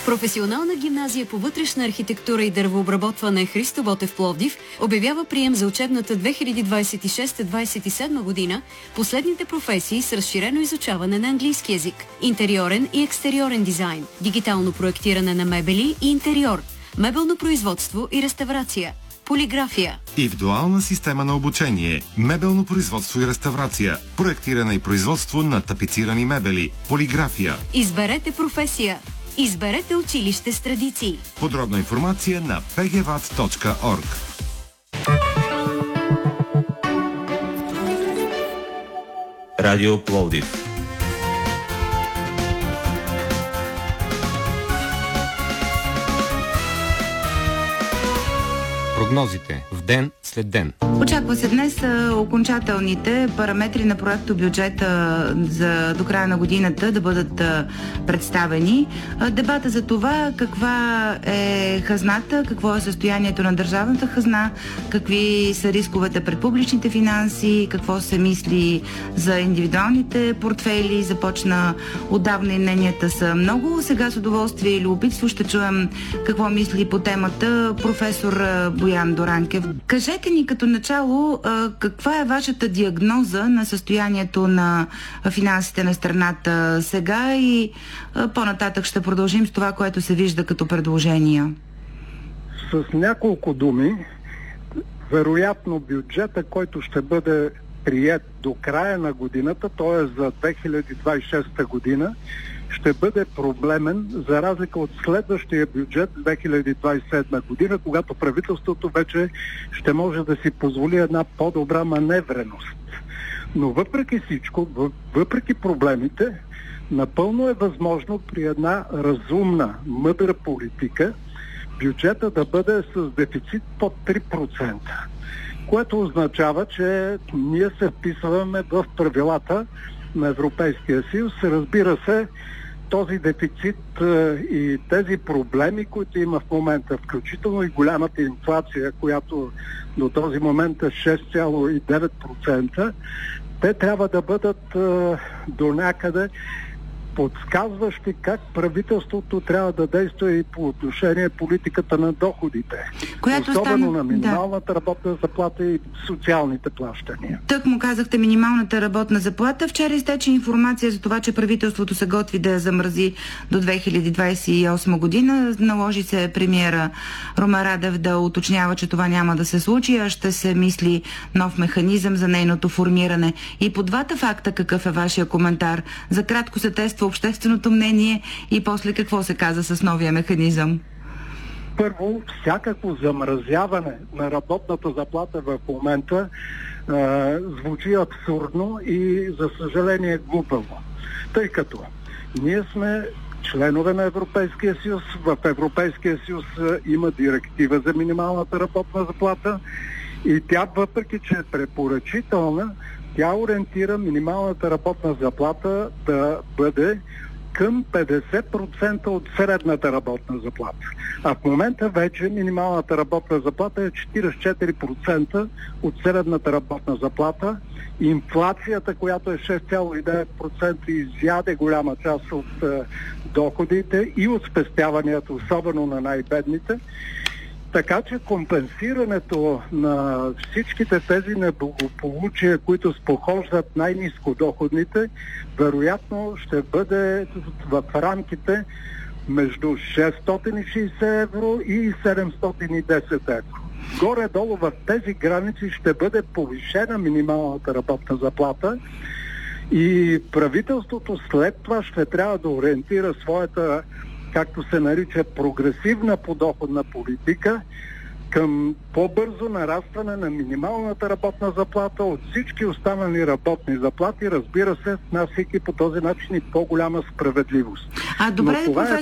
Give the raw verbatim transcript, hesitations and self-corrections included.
Професионална гимназия по вътрешна архитектура и дървообработване Христо Ботев Пловдив обявява прием за учебната две хиляди двадесет и шеста двадесет и седма година последните професии с разширено изучаване на английски език, интериорен и екстериорен дизайн, дигитално проектиране на мебели и интериор, мебелно производство и реставрация, полиграфия. Индивидуална система на обучение, мебелно производство и реставрация, проектиране и производство на тапицирани мебели, полиграфия. Изберете професия. Изберете училище с традиции. Подробна информация на пе ге ват точка орг. Радио Пловдив. Прогнозите в ден след ден. Очаква се днес окончателните параметри на проекто бюджета за до края на годината да бъдат представени. Дебата за това каква е хазната, какво е състоянието на държавната хазна, какви са рисковете пред публичните финанси, какво се мисли за индивидуалните портфейли. Започна отдавна и мненията са много. Сега с удоволствие и любопитство ще чуем какво мисли по темата професор Боян Доранкев. Кажете ни като начало каква е вашата диагноза на състоянието на финансите на страната сега и по-нататък ще продължим с това, което се вижда като предложения. С няколко думи, вероятно бюджета, който ще бъде приет до края на годината, т.е. за две хиляди двадесет и шеста година, ще бъде проблемен, за разлика от следващия бюджет две хиляди двадесет и седма година, когато правителството вече ще може да си позволи една по-добра маневреност. Но въпреки всичко, въпреки проблемите, напълно е възможно при една разумна, мъдра политика бюджета да бъде с дефицит под три процента, което означава, че ние се вписваме в правилата на Европейския съюз. Разбира се, този дефицит и тези проблеми, които има в момента, включително и голямата инфлация, която до този момент е шест цяло и девет процента, те трябва да бъдат до някъде подсказващи как правителството трябва да действа и по отношение политиката на доходите. Която особено стана... на минималната да. работна заплата и социалните плащания. Тък му казахте минималната работна заплата. Вчера изтече информация за това, че правителството се готви да я замрази до две хиляди двадесет и осма година. Наложи се премиера Румен Радев да уточнява, че това няма да се случи, а ще се мисли нов механизъм за нейното формиране. И по двата факта какъв е вашия коментар? За кратко се тества общественото мнение и после какво се каза с новия механизъм? Първо, всякакво замразяване на работната заплата в момента е, звучи абсурдно и за съжаление глупаво. Тъй като ние сме членове на Европейския съюз, в Европейския съюз има директива за минималната работна заплата и тя, въпреки че е препоръчителна, тя ориентира минималната работна заплата да бъде към петдесет процента от средната работна заплата. А в момента вече минималната работна заплата е четиридесет и четири процента от средната работна заплата. Инфлацията, която е шест цяло и девет процента, изяде голяма част от е, доходите и от спестяванията, особено на най-бедните. Така че компенсирането на всичките тези неблагополучия, които спохождат най-ниско доходните, вероятно ще бъде в рамките между шестстотин и шейсет евро и седемстотин и десет евро. Горе-долу в тези граници ще бъде повишена минималната работна заплата и правителството след това ще трябва да ориентира своята, както се нарича, прогресивна подоходна политика към по-бързо нарастване на минималната работна заплата от всички останали работни заплати, разбира се, внасяйки по този начин и по-голяма справедливост. А добре, Но това професор